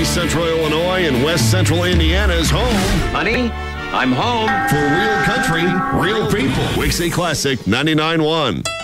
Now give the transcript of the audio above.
Central Illinois and West Central Indiana's home Honey, I'm home. for real country, real people. Wixie Classic 99.1.